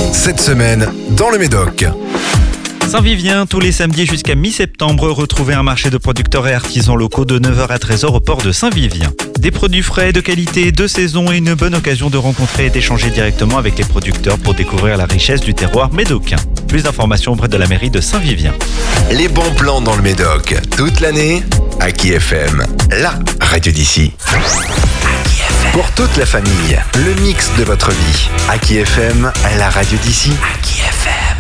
Cette semaine, dans le Médoc. Saint-Vivien, tous les samedis jusqu'à mi-septembre, retrouvez un marché de producteurs et artisans locaux de 9h à 13h au port de Saint-Vivien. Des produits frais, de qualité, de saison et une bonne occasion de rencontrer et d'échanger directement avec les producteurs pour découvrir la richesse du terroir médocain. Plus d'informations auprès de la mairie de Saint-Vivien. Les bons plans dans le Médoc, toute l'année, Aki FM, la radio d'ici. Pour toute la famille, le mix de votre vie. Aki FM, la radio d'ici. Aki FM.